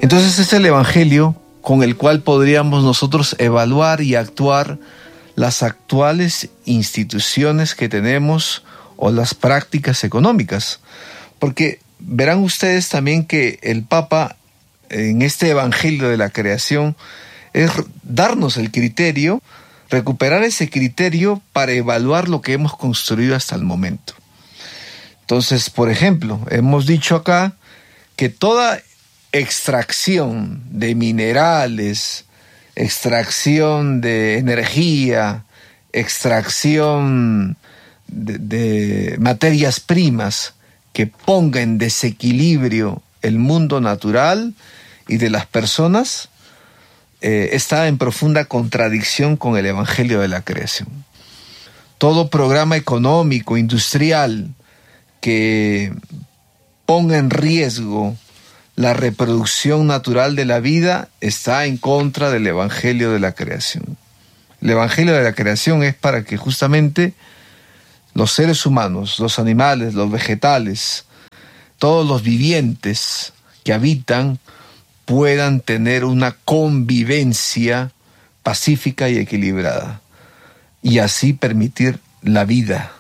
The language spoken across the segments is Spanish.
Entonces es el Evangelio con el cual podríamos nosotros evaluar y actuar las actuales instituciones que tenemos o las prácticas económicas. Porque verán ustedes también que el Papa en este Evangelio de la creación es darnos el criterio, recuperar ese criterio para evaluar lo que hemos construido hasta el momento. Entonces, por ejemplo, hemos dicho acá que toda extracción de minerales, extracción de energía, extracción de materias primas que ponga en desequilibrio el mundo natural y de las personas, está en profunda contradicción con el Evangelio de la creación. Todo programa económico, industrial, que ponga en riesgo la reproducción natural de la vida está en contra del Evangelio de la creación. El Evangelio de la creación es para que justamente los seres humanos, los animales, los vegetales, todos los vivientes que habitan puedan tener una convivencia pacífica y equilibrada y así permitir la vida.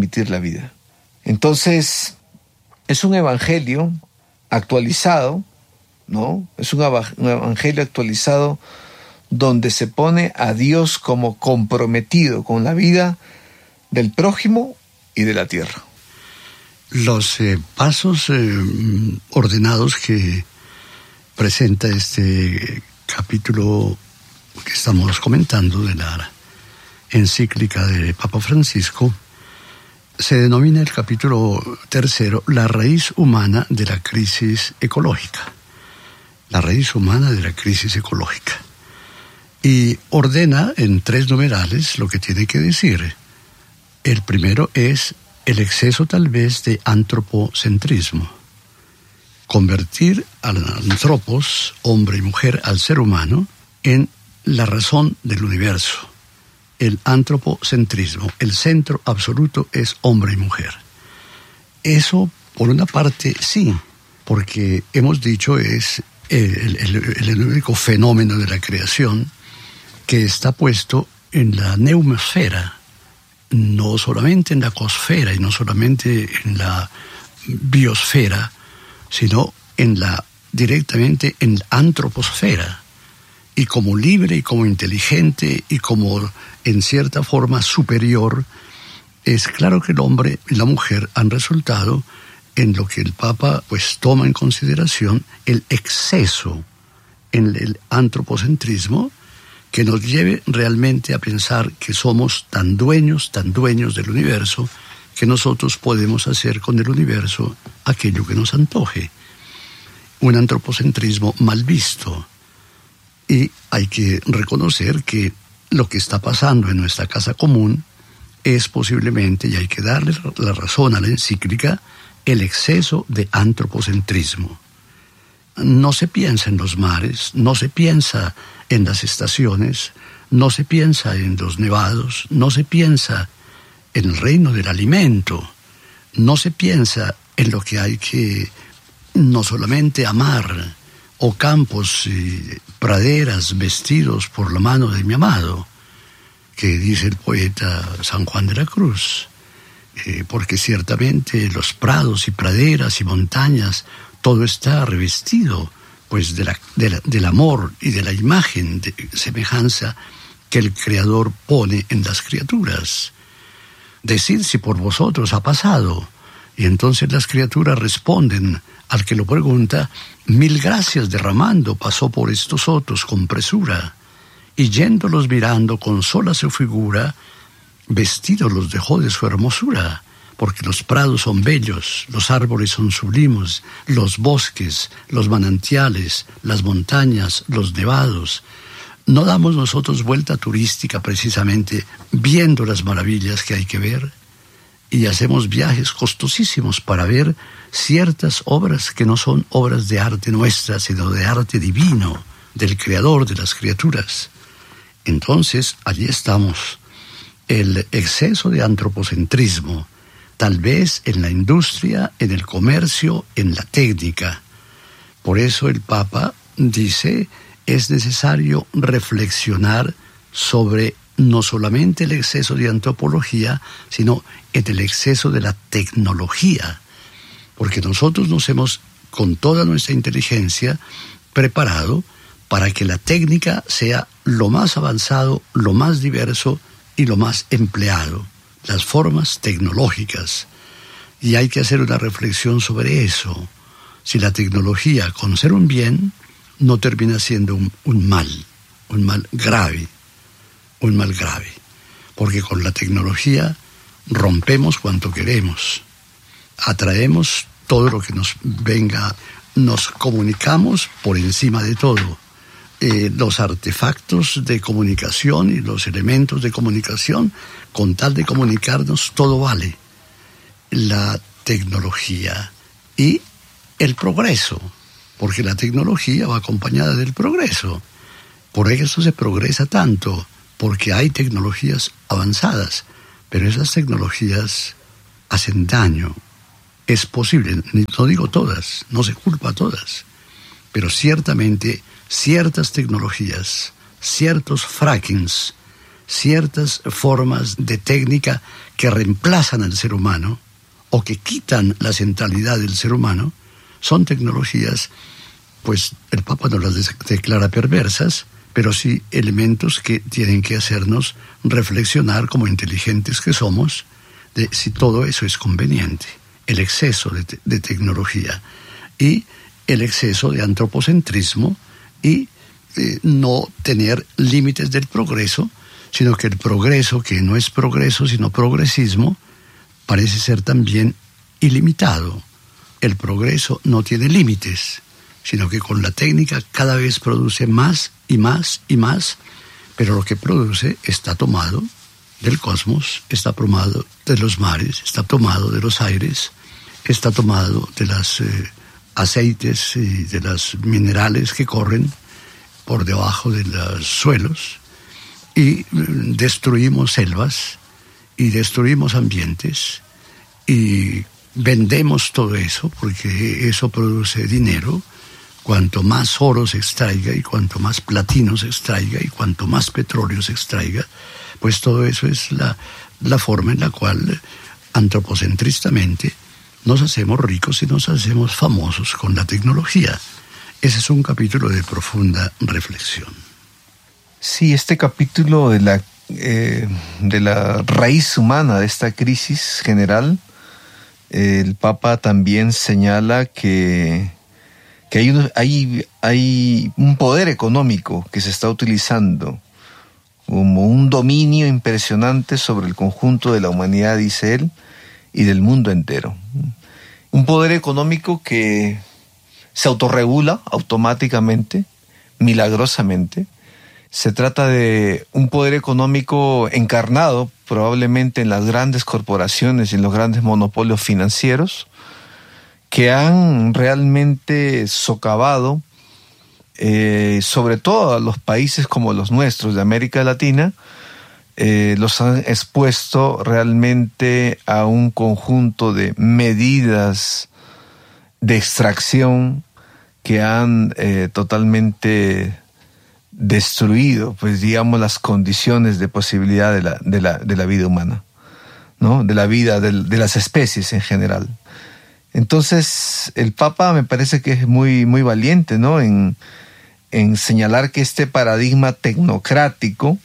Entonces, es un evangelio actualizado, ¿no? Es un evangelio actualizado donde se pone a Dios como comprometido con la vida del prójimo y de la tierra. Los pasos ordenados que presenta este capítulo que estamos comentando de la encíclica de Papa Francisco se denomina el capítulo 3, la raíz humana de la crisis ecológica. La raíz humana de la crisis ecológica. Y ordena en 3 numerales lo que tiene que decir. El primero es el exceso tal vez de antropocentrismo. Convertir al antropos, hombre y mujer, al ser humano, en la razón del universo. El antropocentrismo, el centro absoluto es hombre y mujer. Eso, por una parte, sí, porque hemos dicho es el único fenómeno de la creación que está puesto en la neumosfera, no solamente en la ecosfera y no solamente en la biosfera, sino directamente en la antroposfera. Y como libre y como inteligente y como en cierta forma superior, es claro que el hombre y la mujer han resultado en lo que el Papa pues toma en consideración el exceso en el antropocentrismo que nos lleve realmente a pensar que somos tan dueños del universo que nosotros podemos hacer con el universo aquello que nos antoje. Un antropocentrismo mal visto. Y hay que reconocer que lo que está pasando en nuestra casa común es posiblemente, y hay que darle la razón a la encíclica, el exceso de antropocentrismo. No se piensa en los mares, no se piensa en las estaciones, no se piensa en los nevados, no se piensa en el reino del alimento, no se piensa en lo que hay que no solamente amar, o campos y praderas vestidos por la mano de mi amado, que dice el poeta San Juan de la Cruz, porque ciertamente los prados y praderas y montañas, todo está revestido pues del amor y de la imagen de semejanza que el Creador pone en las criaturas. Decid si por vosotros ha pasado. Y entonces las criaturas responden al que lo pregunta: mil gracias derramando pasó por estos otros con presura, y yéndolos mirando con sola su figura, vestidos los dejó de su hermosura, porque los prados son bellos, los árboles son sublimes, los bosques, los manantiales, las montañas, los nevados. ¿No damos nosotros vuelta turística precisamente viendo las maravillas que hay que ver? Y hacemos viajes costosísimos para ver ciertas obras que no son obras de arte nuestra, sino de arte divino, del Creador de las criaturas. Entonces, allí estamos. El exceso de antropocentrismo, tal vez en la industria, en el comercio, en la técnica. Por eso el Papa dice, es necesario reflexionar sobre no solamente el exceso de antropología, sino en el exceso de la tecnología. Porque nosotros nos hemos, con toda nuestra inteligencia, preparado para que la técnica sea lo más avanzado, lo más diverso y lo más empleado, las formas tecnológicas. Y hay que hacer una reflexión sobre eso. Si la tecnología, con ser un bien, no termina siendo un mal grave, porque con la tecnología rompemos cuanto queremos, atraemos todo lo que nos venga, nos comunicamos por encima de todo. Los artefactos de comunicación y los elementos de comunicación, con tal de comunicarnos, todo vale. La tecnología y el progreso, porque la tecnología va acompañada del progreso. Por eso se progresa tanto, porque hay tecnologías avanzadas, pero esas tecnologías hacen daño. Es posible, no digo todas, no se culpa a todas, pero ciertamente ciertas tecnologías, ciertos frackings, ciertas formas de técnica que reemplazan al ser humano o que quitan la centralidad del ser humano, son tecnologías, pues el Papa no las declara perversas, pero sí elementos que tienen que hacernos reflexionar como inteligentes que somos, de si todo eso es conveniente. El exceso de tecnología y el exceso de antropocentrismo y no tener límites del progreso, sino que el progreso, que no es progreso sino progresismo, parece ser también ilimitado. El progreso no tiene límites, sino que con la técnica cada vez produce más y más y más, pero lo que produce está tomado del cosmos, está tomado de los mares, está tomado de los aires, está tomado de los aceites y de los minerales que corren por debajo de los suelos, y destruimos selvas y destruimos ambientes y vendemos todo eso porque eso produce dinero. Cuanto más oro se extraiga y cuanto más platino se extraiga y cuanto más petróleo se extraiga, pues todo eso es la forma en la cual antropocentristamente nos hacemos ricos y nos hacemos famosos con la tecnología. Ese es un capítulo de profunda reflexión. Sí, este capítulo de la raíz humana de esta crisis general, el Papa también señala que hay un poder económico que se está utilizando como un dominio impresionante sobre el conjunto de la humanidad, dice él, y del mundo entero. Un poder económico que se autorregula automáticamente, milagrosamente. Se trata de un poder económico encarnado probablemente en las grandes corporaciones y en los grandes monopolios financieros, que han realmente socavado, sobre todo a los países como los nuestros de América Latina, los han expuesto realmente a un conjunto de medidas de extracción que han totalmente destruido, pues digamos, las condiciones de posibilidad de la vida humana, ¿no? De la vida de las especies en general. Entonces, el Papa me parece que es muy, muy valiente, ¿no? En señalar que este paradigma tecnocrático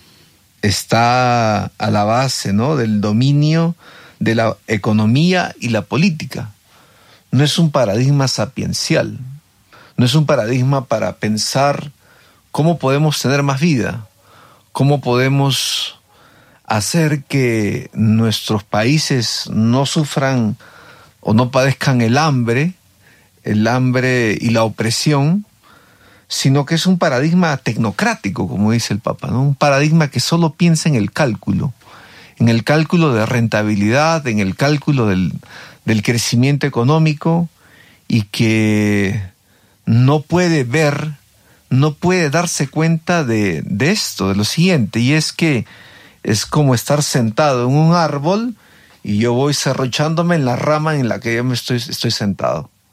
está a la base, ¿no?, del dominio de la economía y la política. No es un paradigma sapiencial, no es un paradigma para pensar cómo podemos tener más vida, cómo podemos hacer que nuestros países no sufran o no padezcan el hambre y la opresión, sino que es un paradigma tecnocrático, como dice el Papa, ¿no? Un paradigma que solo piensa en el cálculo de rentabilidad, en el cálculo del crecimiento económico, y que no puede darse cuenta de esto, de lo siguiente, y es que es como estar sentado en un árbol y yo voy serrochándome en la rama en la que yo me estoy sentado,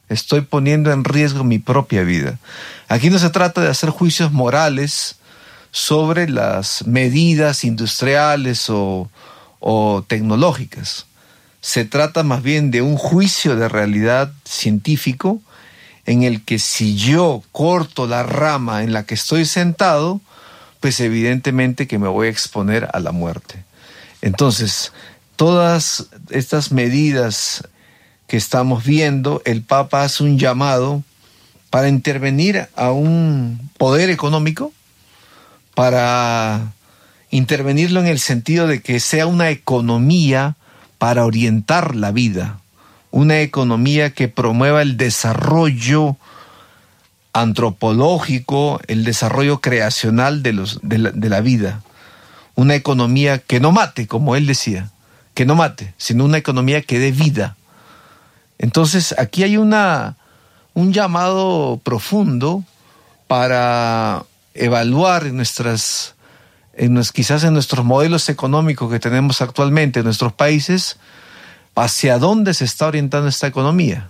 estoy poniendo en riesgo mi propia vida. Aquí no se trata de hacer juicios morales sobre las medidas industriales o tecnológicas. Se trata más bien de un juicio de realidad científico en el que si yo corto la rama en la que estoy sentado, pues evidentemente que me voy a exponer a la muerte. Entonces, todas estas medidas que estamos viendo, el Papa hace un llamado para intervenir a un poder económico, para intervenirlo en el sentido de que sea una economía para orientar la vida, una economía que promueva el desarrollo antropológico, el desarrollo creacional de la vida, una economía que no mate, como él decía, que no mate, sino una economía que dé vida. Entonces aquí hay un llamado profundo para evaluar quizás en nuestros modelos económicos que tenemos actualmente en nuestros países, hacia dónde se está orientando esta economía.